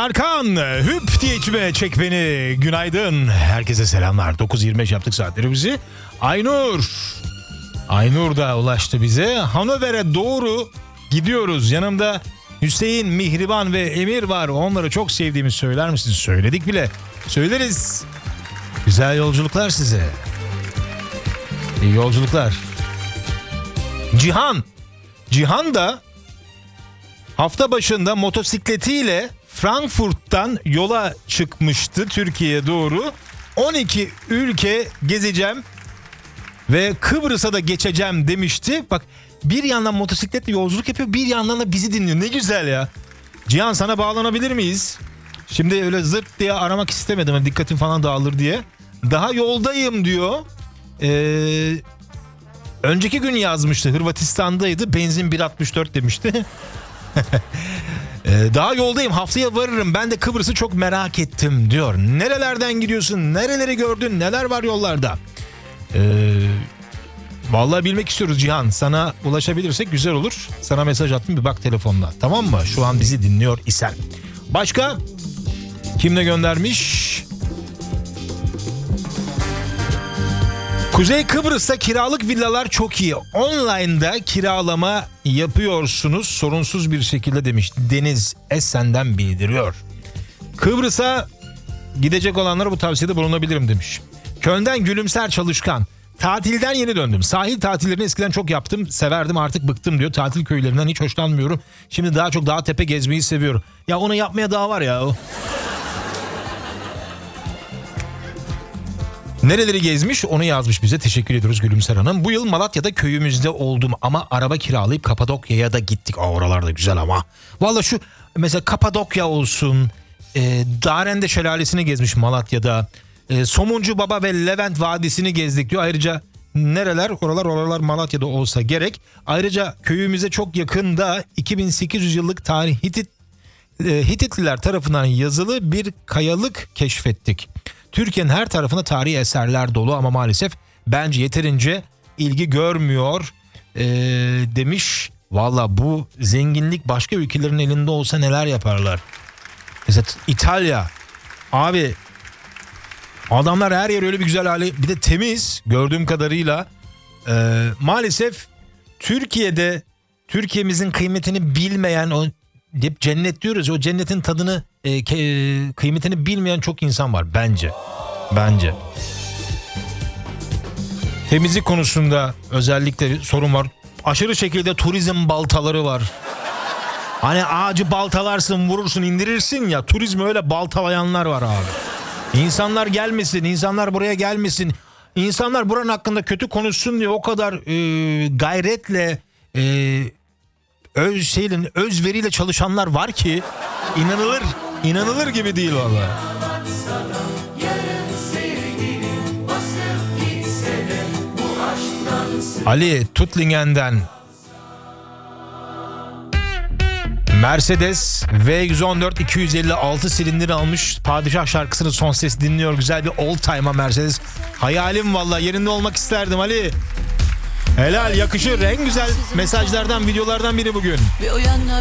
Tarkan hüp diye içime çek beni. Günaydın. Herkese selamlar. 9.25 yaptık saatlerimizi. Aynur da ulaştı bize. Hanover'e doğru gidiyoruz. Yanımda Hüseyin, Mihriban ve Emir var. Onları çok sevdiğimi söyler misiniz? Söyledik bile. Söyleriz. Güzel yolculuklar size. İyi yolculuklar. Cihan da hafta başında motosikletiyle Frankfurt'tan yola çıkmıştı Türkiye'ye doğru. 12 ülke gezeceğim ve Kıbrıs'a da geçeceğim demişti. Bak, bir yandan motosikletle yolculuk yapıyor, bir yandan da bizi dinliyor. Ne güzel ya. Cihan, sana bağlanabilir miyiz? Şimdi öyle zırt diye aramak istemedim. Dikkatim falan dağılır diye. Daha yoldayım diyor. Önceki gün yazmıştı. Hırvatistan'daydı. Benzin 1.64 demişti. Daha yoldayım, haftaya varırım, ben de Kıbrıs'ı çok merak ettim diyor. Nerelerden gidiyorsun, nereleri gördün, neler var yollarda? Vallahi bilmek istiyoruz Cihan. Sana ulaşabilirsek güzel olur. Sana mesaj attım, bir bak telefonla, tamam mı? Şu an bizi dinliyor isen. Başka kim ne göndermiş? Kuzey Kıbrıs'ta kiralık villalar çok iyi. Online'da kiralama yapıyorsunuz sorunsuz bir şekilde demiş. Deniz Esen'den bildiriyor. Kıbrıs'a gidecek olanlara bu tavsiyede bulunabilirim demiş. Köln'den Gülümser Çalışkan. Tatilden yeni döndüm. Sahil tatillerini eskiden çok yaptım. Severdim, artık bıktım diyor. Tatil köylerinden hiç hoşlanmıyorum. Şimdi daha çok dağ tepe gezmeyi seviyorum. Ya onu yapmaya daha var ya. Nereleri gezmiş onu yazmış bize. Teşekkür ediyoruz Gülümser Hanım. Bu yıl Malatya'da köyümüzde oldum ama araba kiralayıp Kapadokya'ya da gittik. Oralar da güzel ama. Vallahi şu mesela Kapadokya olsun. Darende Şelalesi'ni gezmiş Malatya'da. Somuncu Baba ve Levent Vadisi'ni gezdik diyor. Ayrıca nereler? Oralar Malatya'da olsa gerek. Ayrıca köyümüze çok yakında 2800 yıllık tarih Hititliler tarafından yazılı bir kayalık keşfettik. Türkiye'nin her tarafında tarihi eserler dolu ama maalesef bence yeterince ilgi görmüyor demiş. Valla bu zenginlik başka ülkelerin elinde olsa neler yaparlar. Mesela İtalya. Abi adamlar her yer öyle bir güzel hali, bir de temiz gördüğüm kadarıyla. Maalesef Türkiye'mizin kıymetini bilmeyen, o hep cennet diyoruz, o cennetin tadını kıymetini bilmeyen çok insan var bence. Temizlik konusunda özellikle sorun var. Aşırı şekilde turizm baltaları var. Hani ağacı baltalarsın, vurursun, indirirsin ya, turizmi öyle baltalayanlar var abi. İnsanlar gelmesin, insanlar buraya gelmesin, insanlar buranın hakkında kötü konuşsun diye o kadar gayretle özveriyle çalışanlar var ki inanılır gibi değil vallahi. Ali Tutlingen'den Mercedes V114 256 silindir almış. Padişah şarkısının son ses dinliyor. Güzel bir old time'a Mercedes. Hayalim vallahi, yerinde olmak isterdim Ali. Helal, yakışır. En güzel mesajlardan, videolardan biri bugün.